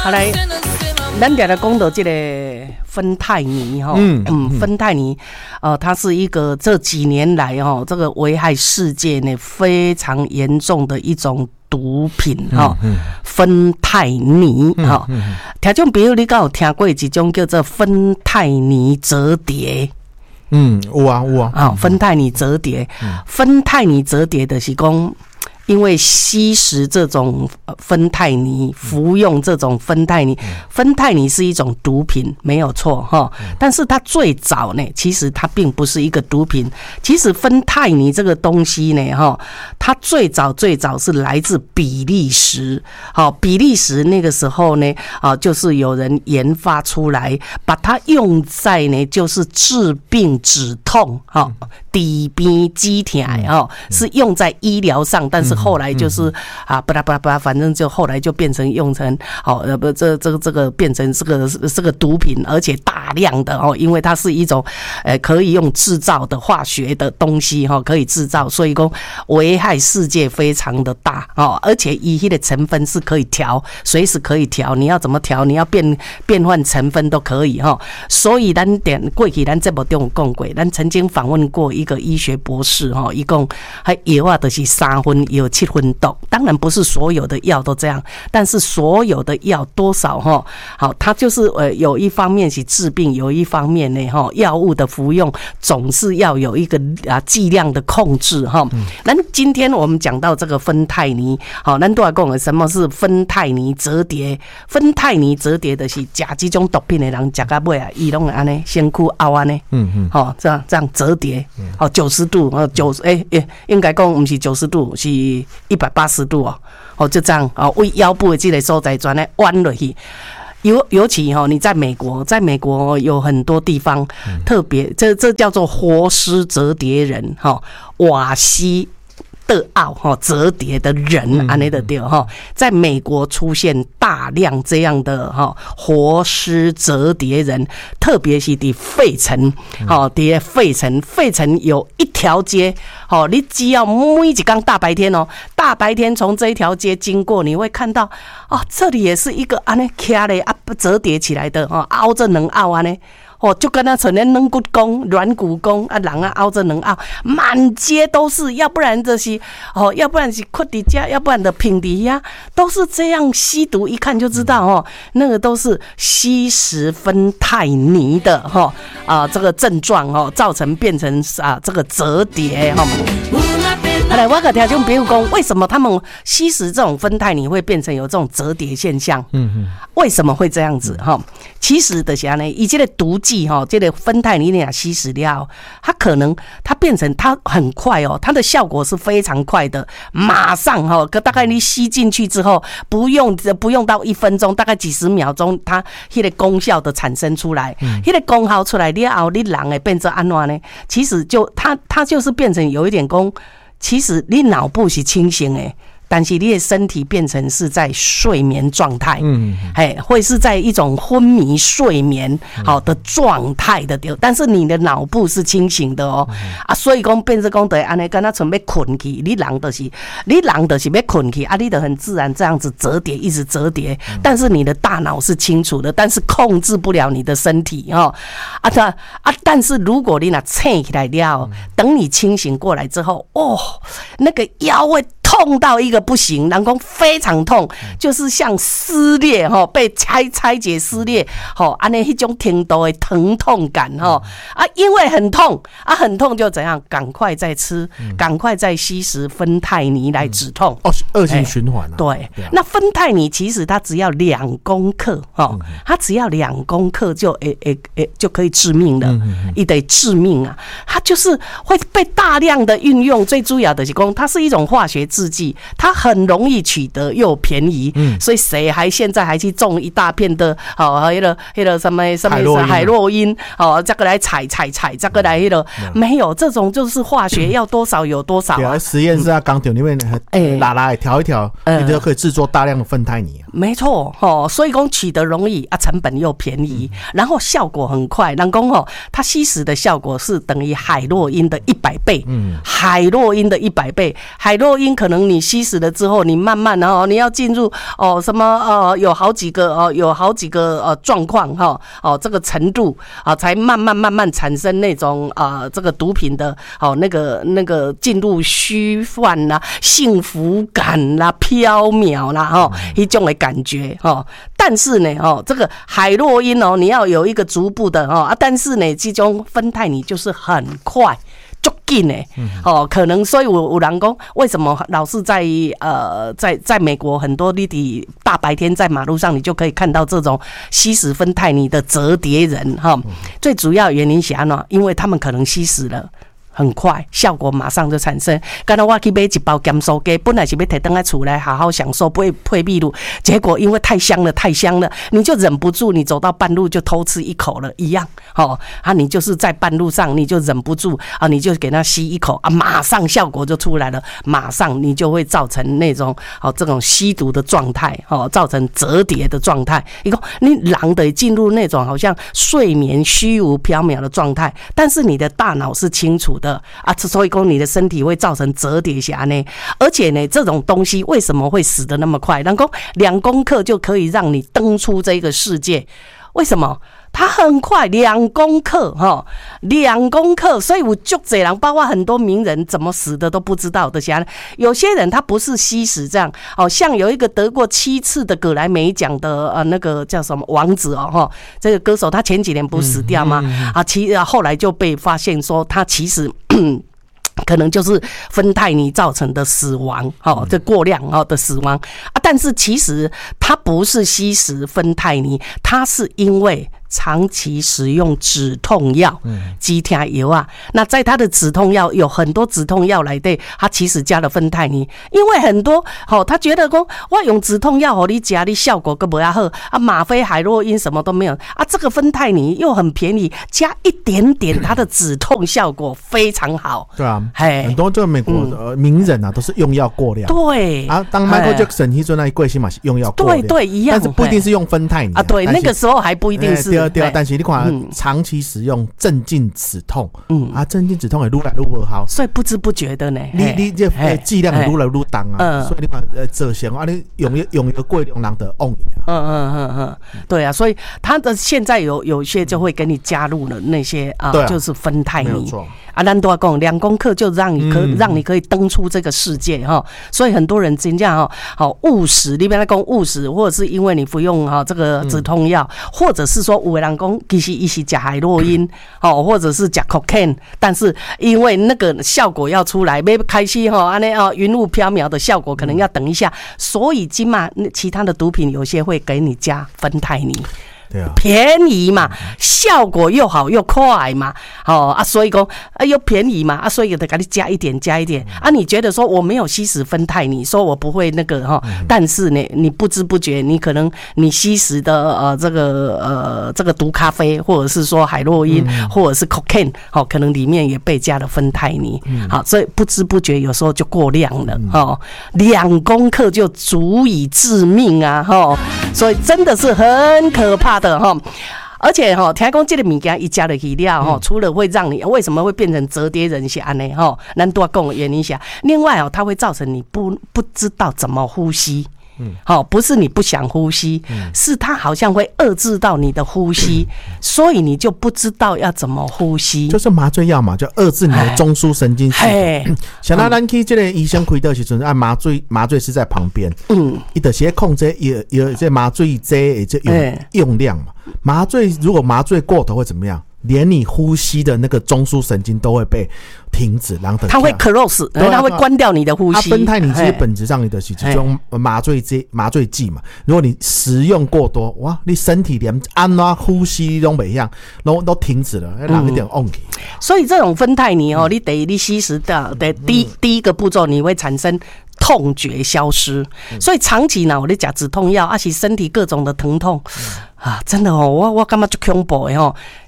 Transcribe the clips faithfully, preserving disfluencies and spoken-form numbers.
好来，咱俩的讲到这个芬太尼哈，嗯嗯，芬太尼，呃，它是一个这几年来哈，这个危害世界呢非常严重的一种毒品哈，芬太尼哈。听众朋友，你敢有听过一种叫做芬太尼折叠？ 嗯，有啊有啊。 啊，芬太尼折叠，芬太尼折叠的是讲。因为吸食这种芬太尼，服用这种芬太尼，芬太尼是一种毒品，没有错哈。但是它最早呢，其实它并不是一个毒品。其实芬太尼这个东西呢，哈，它最早最早是来自比利时。好，比利时那个时候呢，啊，就是有人研发出来，把它用在呢，就是治病止痛，哈，治病止痛，哈，是用在医疗上，但是。后来就是啊，巴拉巴拉巴拉，反正就后来就变成用成哦，呃不，这这个这个变成这个这个毒品，而且大量的哦，因为它是一种呃可以用制造的化学的东西哈，可以制造，所以说危害世界非常的大哦，而且一些的成分是可以调，随时可以调，你要怎么调，你要变变换成分都可以哈。所以咱点过去咱这部中讲过，咱曾经访问过一个医学博士哈，一共还药啊，就是三分有七分毒，当然不是所有的药都这样，但是所有的药多少哈，好，它就是呃有一方面是治病，有一方面呢哈，药物的服用总是要有一个啊剂量的控制哈。那、嗯、今天我们讲到这个芬太尼，好，咱都来讲什么是芬太尼折叠？芬太尼折叠的是吃这种毒品的人吃到尾啊，伊拢安尼身躯凹安尼，嗯嗯，好，这样这样折叠，好九十度，哦九十哎哎，应该讲不是九十度是。一百八十度哦，哦就这样哦，为腰部的这个所在转来弯落去。尤尤其哈，你在美国，在美国有很多地方特别，这这叫做活尸折叠人哈，瓦西。的奥哈折叠的人安尼的对哈，在美国出现大量这样的哈活尸折叠人，特别是在费城，好，在费城，费城有一条街，好，你只要每一天大白天哦，大白天从这一条街经过，你会看到哦，这里也是一个安尼卡嘞啊折叠起来的哦，凹着能凹安尼。哦，就跟他成了软骨功、软骨功啊，人啊凹着能凹，满街都是，要不然就是哦，要不然是困底家，要不然的平底呀，都是这样吸毒，一看就知道哦，那个都是吸食芬太尼的哈啊，这个症状哦，造成变成啊这个折叠哈。好来，我跟听众朋友讲，为什么他们吸食这种芬太尼会变成有这种折叠现象？嗯嗯，为什么会这样子？哈，其实的啥呢？以这个毒剂哈，这个芬太尼你俩吸食掉，它可能它变成它很快哦，它的效果是非常快的，马上哈，大概你吸进去之后，不用不用到一分钟，大概几十秒钟，它那个功效的产生出来，那个功效出来了后，你人会变成安怎呢？其实就它它就是变成有一点功。其实你脑部是清醒的，但是你的身体变成是在睡眠状态，嗯，哎，会是在一种昏迷睡眠好的状态的，但是你的脑部是清醒的哦，啊，所以讲变成讲的安尼，跟他准备困去，你人就是你人就是要困去啊，你就很自然这样子折叠，一直折叠，但是你的大脑是清楚的，但是控制不了你的身体哦，啊，啊，但是如果你那醒起来了，等你清醒过来之后，哦，那个腰会。痛到一个不行，人讲非常痛，就是像撕裂哈，被拆拆解撕裂，吼，安尼迄种程度的疼痛感哈啊，因为很痛啊，很痛就怎样，赶快再吃，赶快再吸食芬太尼来止痛。 哦，恶性循环啊。 对，那芬太尼其实它只要两公克哈，它只要两公克就诶诶诶就可以致命了，一得致命啊，它就是会被大量的运用，最主要的是讲它是一种化学制剂，它很容易取得又便宜，嗯、所以谁还现在还去种一大片的哦，那个那个什么什么海洛因哦，这个来采采采，这个来那个、嗯、没有这种就是化学要多少有多少、啊。 对，实验室啊，钢铁里面哎，拉拉调一调，你就可以制作大量的芬太尼、啊。 没错哦，所以讲取得容易啊，成本又便宜，嗯、然后效果很快。人讲哦，它吸食的效果是等于海洛因的一百倍，嗯，海洛因的一百倍，海洛因可可能你吸食了之后，你慢慢哦，你要进入哦什么呃，有好几个哦，有好几个呃状况哈哦这个程度啊，才慢慢慢慢产生那种啊、呃、这个毒品的哦那个那个进入虚幻啦、幸福感啦、飘渺啦哈一种的感觉哈。但是呢哦，这个海洛因哦，你要有一个逐步的哦啊，但是呢，这种芬太尼就是很快。足紧呢，哦，可能所以有有人讲，为什么老是在呃在在美国很多你的大白天在马路上，你就可以看到这种吸食芬太尼的折叠人哈、哦？最主要原因是安怎？因为他们可能吸食了。很快，效果马上就产生。刚才我去买一包咸酥鸡，本来是要摕回来厝来好好享受配配秘鲁，结果因为太香了，太香了，你就忍不住，你走到半路就偷吃一口了，一样。哦，啊，你就是在半路上，你就忍不住啊，你就给它吸一口啊，马上效果就出来了，马上你就会造成那种哦这种吸毒的状态，哦，造成折叠的状态。一个你人得进入那种好像睡眠虚无缥缈的状态，但是你的大脑是清楚的。的啊，所以说你的身体会造成折叠侠呢，而且呢，这种东西为什么会死得那么快？人讲两公克就可以让你登出这个世界，为什么？它很快，两公克哈，两公克，所以我就这人，包括很多名人怎么死的都不知道的。像有些人他不是吸食这样，哦，像有一个得过七次的葛莱美奖的呃那个叫什么王子哦哈，这个歌手他前几年不是死掉吗？啊，其实后来就被发现说他其实。可能就是芬太尼造成的死亡，哦，这过量哦的死亡啊，但是其实他不是吸食芬太尼，他是因为长期使用止痛药、止痛药啊。那在他的止痛药有很多止痛药来的，他其实加了芬太尼，因为很多哦，他觉得说我用止痛药哦，你加的效果更不要好啊，吗啡、海洛因什么都没有啊，这个芬太尼又很便宜，加一点点，它的止痛效果非常好。 对啊，很多这个美国的名人啊，都是用药过量。 对啊，当 Michael Jackson 那阵那贵姓嘛是用药过量， 对对一样， 但是不一定是用芬太尼啊。对，那个时候还不一定是。 对对，但是你看、嗯、长期使用镇静止痛，嗯啊，镇静止痛也愈来愈不好， 所以不知不觉的呢， 你你这剂量也愈来愈重啊，嗯、所以你看呃，这些啊，你用用一个过量人的忘你啊， 嗯嗯嗯嗯，对啊，所以他的现在有有些就会给你加入了那些啊，啊就是芬太尼。啊，咱都要讲两公克就让你可、嗯、让你可以登出这个世界哈，所以很多人真正哈好误食，你别来讲误食，或者是因为你服用哈这个止痛药，嗯、或者是说有的人讲其实伊是吃海洛因哦，或者是吃 cocaine， 但是因为那个效果要出来，要开始哈安尼哦云雾缥缈的效果可能要等一下，所以今嘛其他的毒品有些会给你加芬太尼。 啊、 便宜嘛，效果又好又快嘛，哦啊，所以说啊又便宜嘛，啊，所以得给你加一点加一点啊。你觉得说我没有吸食芬太尼，说我不会那个哈、哦，但是呢，你不知不觉，你可能你吸食的呃这个呃这个毒咖啡，或者是说海洛因，嗯、或者是 cocaine， 哦，可能里面也被加了芬太尼，嗯、好，所以不知不觉有时候就过量了哦，两公克就足以致命啊，哈，所以真的是很可怕的。而且哈，听讲这个物件一加了去了哈，除了会让你为什么会变成折叠人是安尼哈，咱多讲的原因下，另外哦，它会造成你不不知道怎么呼吸。嗯，好，不是你不想呼吸，嗯、是它好像会遏制到你的呼吸，嗯、所以你就不知道要怎么呼吸。 就是麻醉药嘛，就遏制你的中枢神经系统。像那咱去这个医生开刀时阵，按麻醉麻醉师在旁边，嗯，伊就先控制有有这麻醉剂的这用用量嘛。麻醉如果麻醉过头会怎么样？连你呼吸的那个中枢神经都会被停止，然后它会 close， 它会关掉你的呼吸。 芬太尼其实本质上你的是这种麻醉剂，麻醉剂嘛。如果你食用过多，哇，你身体连按啊呼吸都没样，都都停止了，让一点 on。 所以这种芬太尼哦，你得你吸食的的第、嗯、第一个步骤，你会产生痛觉消失，所以长期呢，我在吃止痛药，而且身体各种的疼痛。啊，真的哦，我我感觉就恐怖的哦。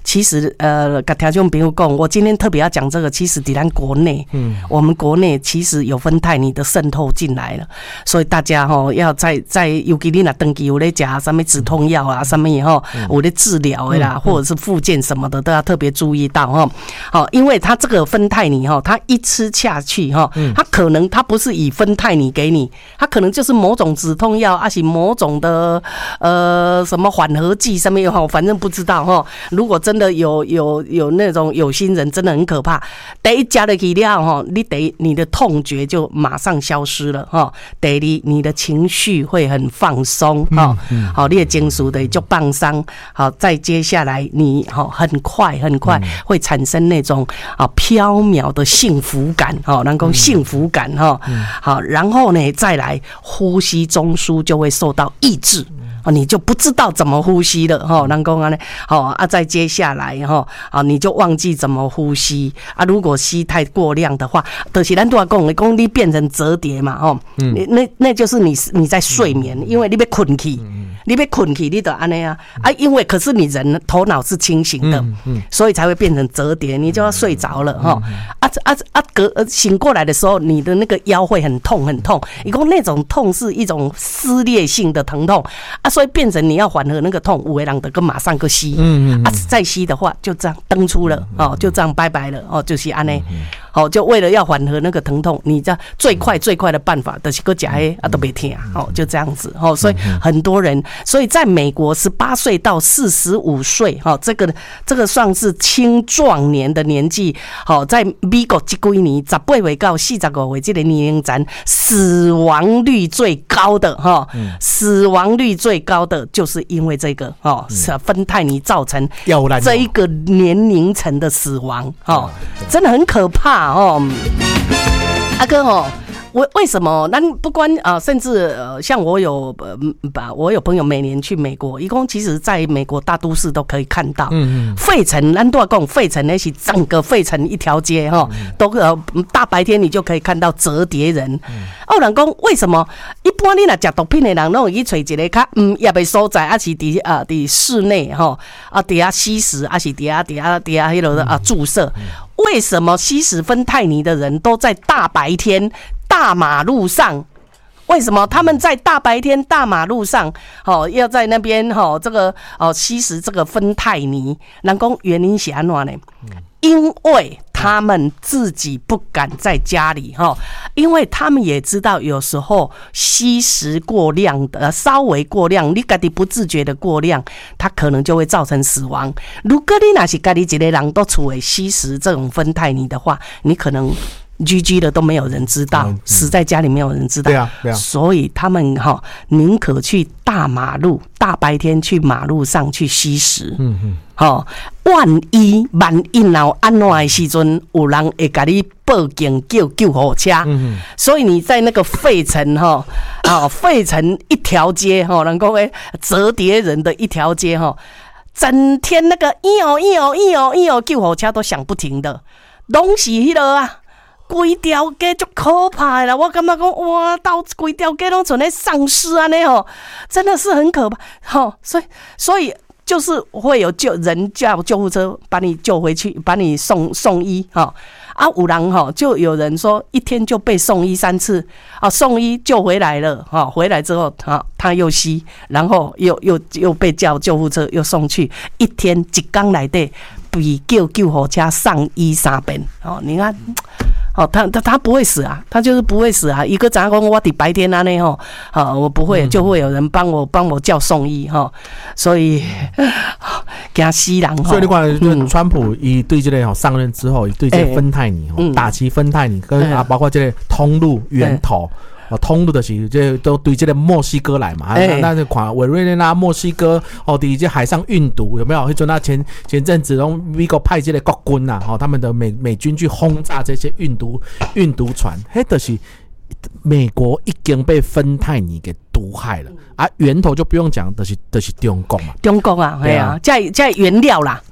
其实呃，跟听众朋友讲，我今天特别要讲这个，其实在咱国内，嗯，我们国内其实有芬太尼的渗透进来了，所以大家哈要在在，尤其你若登记有咧食什么止痛药啊，什么以后有咧治疗的啦，嗯、或者是复健什么的，都要特别注意到哈。好，因为它这个芬太尼哈，它一吃下去哈，它可能它不是以芬太尼给你，它可能就是某种止痛药，还是某种的呃什么缓和剂什么以后，反正不知道哈。如果真的有有有那种有心人，真的很可怕。第一加了去了哈，你得你的痛觉就马上消失了哈。第二，你的情绪会很放松哈。好，你的情绪的就放松。好，再接下来你好很快很快会产生那种啊飘渺的幸福感哈，能够幸福感哈。好，然后呢再来呼吸中枢就会受到抑制。你就不知道怎么呼吸了哈，人讲安尼，好啊，再接下来哈，啊你就忘记怎么呼吸啊。如果吸太过量的话，就是咱都要讲，讲你变成折叠嘛，哈，嗯，那那就是你你在睡眠，因为你被困起，你被困起，你得安尼啊啊，因为可是你人头脑是清醒的，所以才会变成折叠，你就要睡着了哈。啊啊啊，隔醒过来的时候，你的那个腰会很痛很痛，一共那种痛是一种撕裂性的疼痛啊。所以变成你要缓和那个痛，有的人就跟马上去吸，嗯嗯啊，再吸的话就这样登出了哦，就这样拜拜了哦，就是安尼，哦，就为了要缓和那个疼痛，你这最快最快的办法就是个假黑啊都别听哦，就这样子哦，所以很多人，所以在美国十八岁到四十五岁哈，这个这个算是青壮年的年纪，好，在美国这几年十八岁到四十五岁这个年龄层，死亡率最高的哈，死亡率最高的就是因为这个哦，是芬太尼造成这一个年龄层的死亡哦，真的很可怕哦，阿哥哦。为为什么？那不关啊，甚至呃，像我有呃，把我有朋友每年去美国，一共其实在美国大都市都可以看到，嗯嗯，费城，咱都要讲费城那是整个费城一条街哈，都呃大白天你就可以看到折叠人。哦，人讲为什么？一般你若食毒品的人，拢会去找一个较嗯业的所在，还是伫啊伫室内哈啊伫遐吸食，还是伫遐伫遐伫遐迄落啊注射？为什么吸食芬太尼的人都在大白天？大马路上，为什么他们在大白天大马路上，哦，要在那边哦，这个哦吸食这个芬太尼？人讲原因是安怎呢？因为他们自己不敢在家里哈，因为他们也知道有时候吸食过量的，稍微过量，你自己不自觉的过量，它可能就会造成死亡。如果你那是自己一个人都处于吸食这种芬太尼的话，你可能。G G 的都没有人知道，嗯嗯、死在家里没有人知道，对啊，对啊，所以他们哈宁可去大马路、大白天去马路上去吸食，嗯嗯，好，万一万一闹安怎的时阵，有人会给你报警叫救护车，嗯嗯，所以你在那个费城哈啊，费城一条街哈，能够诶折叠人的一条街哈，整天那个咿哦咿哦咿哦咿哦救护车都响不停的，拢是迄落啊。规条街就可怕啦！我感觉讲哇，到规条街拢存在丧尸安尼吼，真的是很可怕吼。所以，所以就是会有救人叫救护车把你救回去，把你送送医哈。啊，有人哈，就有人说一天就被送医三次啊，送医救回来了哈，回来之后啊他又吸，然后又又又被叫救护车又送去，一天一天内底比叫救护车上医三遍哦，你看。哦，他他他不会死啊，他就是不会死啊。一个早上我伫白天安尼吼，啊，我不会，就会有人帮我帮我叫送医哈。所以惊死人。 所以你看，川普伊对这个上任之后，对这个芬太尼吼，打击芬太尼，跟啊包括这个通路源头。哦，通路的是这都对这个墨西哥来嘛，欸、那那看委内瑞拉、墨西哥哦，对这海上运毒有没有？迄阵那前前阵子拢美国派这个国军呐，哦，他们的美美军去轰炸这些运毒运毒船，迄就是美国已经被芬太尼给毒害了啊，源头就不用讲，就是就是中国嘛， 中国啊，对啊，这这原料啦。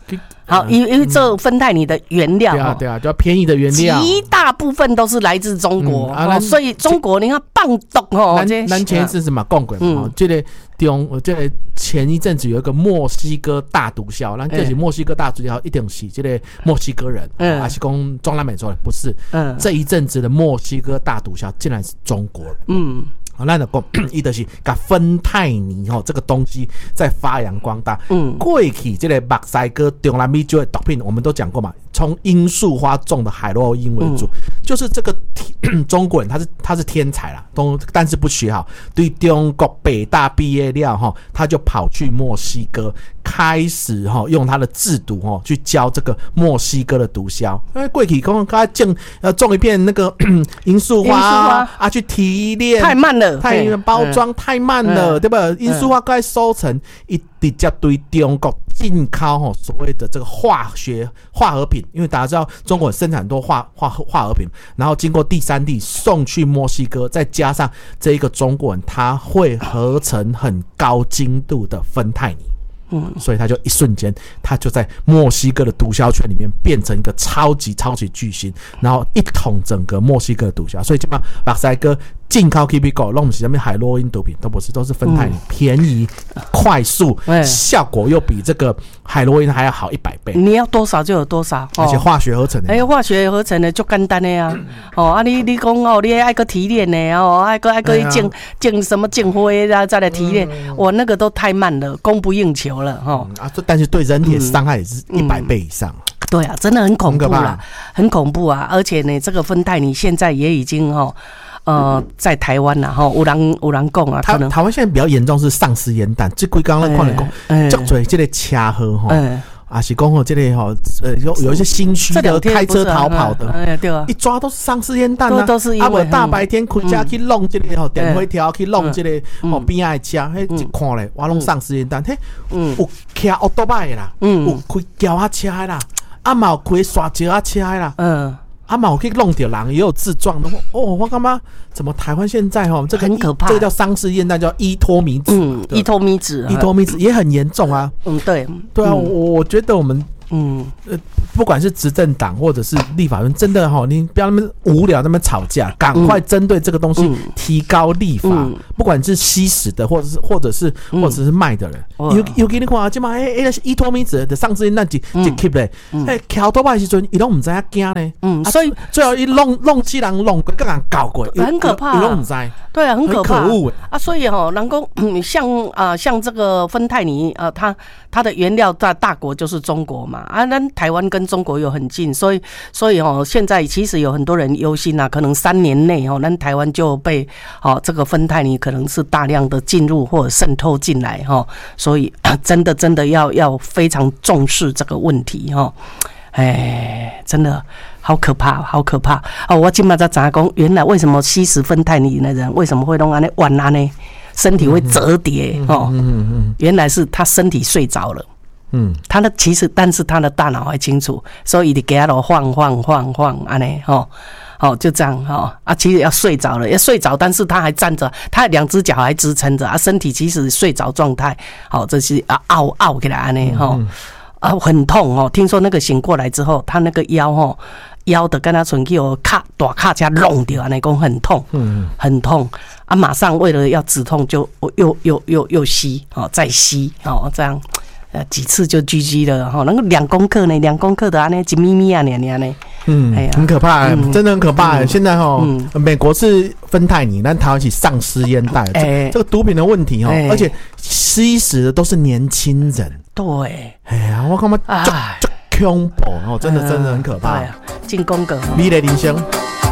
好，因因为这芬太尼的原料， 对啊对啊，就要便宜的原料， 极大部分都是来自中国，嗯啊、所以中国你看棒毒哦， 咱咱前一阵子嘛讲过嘛，这个中这个前一阵子有一个墨西哥大毒枭，咱就是墨西哥大毒枭一定是这个墨西哥人，嗯，还是讲中南美洲人？不是，嗯，这一阵子的墨西哥大毒枭竟然是中国人，嗯。好，那就讲，伊就是把芬太尼吼这个东西在发扬光大。嗯，过去这个墨西哥中南美洲的毒品，我们都讲过嘛，从罂粟花种的海洛因为主，嗯、就是这个中国人他是他是天才啦，都但是不学好，对中国北大毕业了哈，他就跑去墨西哥。开始哈用他的制毒哈去教这个墨西哥的毒枭，因为过去讲他种呃种一片那个罂粟花啊去提炼太慢了， 太包装太慢了，对吧？罂粟花该收成一直接对中国进口哈所谓的这个化学化合品，因为大家知道中国生产很多化化化合品，然后经过第三地送去墨西哥，再加上这一个中国人他会合成很高精度的芬太尼。嗯，所以他就一瞬间，他就在墨西哥的毒枭圈里面变成一个超级超级巨星，然后一统整个墨西哥的毒枭。所以基本上墨西哥进口 K B 狗弄起什么海洛因毒品都不是，都是芬太尼，嗯、便宜、快速，效果又比这个海洛因还要好一百倍。 你要多少就有多少，哦、 而且化学合成的。 哎，化学合成的就简单的呀、啊。哦，啊你你讲哦，你爱个提炼的哦，爱个爱个净净什么净灰啊，再来提炼，嗯、我那个都太慢了，供不应求了哈、哦嗯。啊，但是对人体的伤害也是一百倍以上。嗯嗯对啊，真的很恐怖啦，很恐怖啊！而且呢，这个芬太尼现在也已经哦。呃，在台湾呐，哈，有人有人讲啊，可能台湾现在比较严重是丧尸烟弹，这规刚刚看了讲，足多这个车祸哈，啊是讲吼这个哈，呃有有一些新区的开车逃跑的， 哎对啊， 一抓都是丧尸烟弹啊， 都是因为啊，大白天开车去弄这个吼电灰条去弄这个吼边仔的车，嘿一看咧，哇，弄丧尸烟弹，嘿，有开奥多拜的啦，有开轿仔车的啦，啊嘛有开刷石仔车的啦，嗯。啊嘛，我可以弄掉人，也有自撞的。哦，我干嘛？怎么台湾现在哈这个很可怕？ 这个叫丧尸烟弹，叫依托米酯。 嗯，依托米酯， 依托米酯也很严重啊。 嗯，对， 对啊，我我觉得我们嗯呃，不管是执政党或者是立法院，真的哈，你不要那么无聊那么吵架，赶快针对这个东西提高立法。嗯、不管是吸食的，或者是或者是、嗯、或者是卖的人，有有给你看啊，即嘛哎哎，依托米酯的丧尸烟弹一一 keep 嘞，哎，桥多摆时阵，伊拢唔知影惊呢。嗯，所以最后一弄弄起人弄过，跟人搞过， 很可怕、啊。 伊拢唔知。 对啊，很可怕， 很可恶啊！所以哈、哦，人工嗯，像啊、呃，像这个芬太尼啊、呃，它它的原料大大国就是中国嘛啊，那台湾跟中国又很近，所以所以哦，现在其实有很多人忧心啊，可能三年内哦，那台湾就被哦这个芬太尼可能是大量的进入或者渗透进来哈、哦，所以、啊、真的真的要要非常重视这个问题哈、哦，哎，真的。好可怕，好可怕！哦，我今嘛才知讲，原来为什么吸食芬太尼的人为什么会弄安尼弯安尼，身体会折叠、嗯、哦、嗯嗯嗯？原来是他身体睡着了。嗯，他的其实，但是他的大脑还清楚，所以你给他晃晃晃晃安尼哦，哦就这样哦啊，其实要睡着了，要睡着，但是他还站着，他两只脚还支撑着啊，身体其实睡着状态，好、哦，这是啊凹凹起来安尼哈啊，很痛哦。听说那个醒过来之后，他那个腰哦。腰的跟他存去有卡大卡车弄掉，那讲很痛，嗯，很痛啊！马上为了要止痛，就又又又又吸哦，再吸哦，这样呃几次就 G G 了哈。那个两公克呢，两公克的啊，那一咪咪啊，那那呢， 嗯，哎呀，很可怕、欸嗯，真的很可怕、欸。嗯、现在哈、嗯，美国是芬太尼，但台湾是丧尸烟弹，欸、这个毒品的问题哈、欸，而且吸食的都是年轻人。 对， 哎呀，我看嘛，哎。恐怖哦，真的真的很可怕。 对啊，进攻个美丽人生。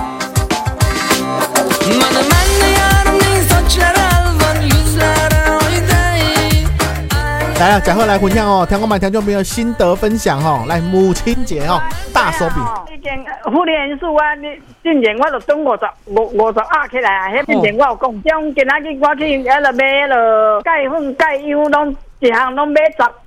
来啊，讲后来分享哦，听我们听众朋友心得分享哦。来，母亲节哦，大手笔。 以前妇联数啊，你之前我就中五十五五十压起来啊，迄之前我有讲，种今仔日我去迄落买迄落钙粉钙油拢一项拢买十。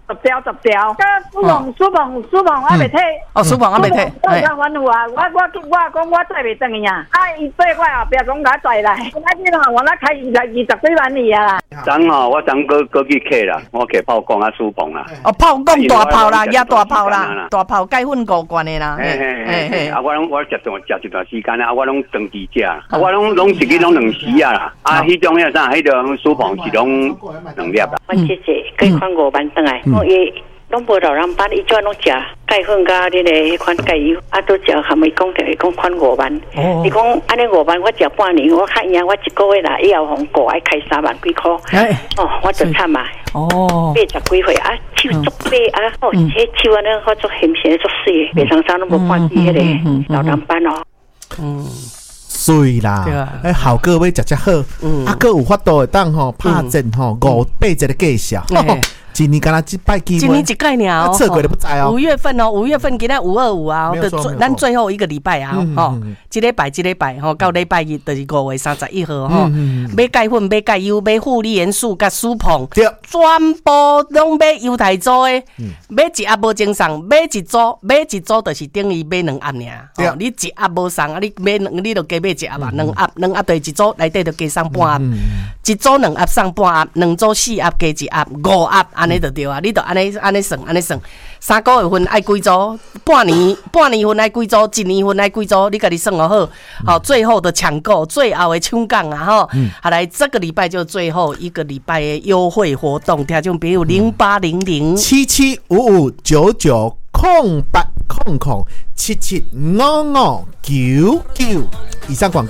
十条十条，个苏鹏苏鹏苏鹏还未退， 哦，苏鹏还未退， 我讲反复啊，我我我讲我载袂转去啊，啊，伊对我后壁讲甲载来，我今吼我那开二十二十几万里啊啦。 昨吼我昨过过去客啦，我客炮讲啊苏鹏啦。 哦，炮讲大炮啦，也大炮啦，大炮解粉五罐的啦。 嘿嘿嘿，啊，我拢我食段食一段时间啊，我拢长期食，啊，我拢拢一日拢两时啊啦，啊，迄种遐啥，迄种苏鹏是拢两粒啦。 我姐姐可以款五万转来，我伊拢无老人班，伊专拢食钙粉甲迄个迄款钙油，啊，都食含伊讲着讲款五万。伊讲安尼五万，我食半年，我较赢，我一个月啦，以后红过爱开三万几箍。哦，我就惨嘛。哦，八十几岁啊，手足白啊，哦，迄手安尼好足咸咸足水，袂常常都无看见迄个老人班哦。 嗯。 水啦，哎，效果要食只好，啊，个有法度会当吼拍针吼五八折的计数，今年敢若一摆机会， 今年一概鸟， 测过都不知哦。 五月份哦，五月份今仔五二五啊，的咱最后一个礼拜啊，吼，一礼拜一礼拜吼，到礼拜日就是五月三十一号吼，买钙粉、买钙油、买护理元素、甲舒鹏，全部拢买犹太做的，买一盒无精送，买一组，买一组就是等于买两盒尔。你一盒无送啊，你买你就加买一盒啊，两盒，两盒就是一组内底就加送半盒，一组两盒送半盒，两组四盒加一盒，五盒。安尼就对啊，你就安尼安尼算，安尼算，三个月份爱几组，半年半年份爱几组，一年份爱几组，你家己算好好。好，最后的抢购，最后的抢购啊吼！好来，这个礼拜就最后一个礼拜的优惠活动，听众朋友零八零零七七五五九九空八空空七七五五九九以上广告。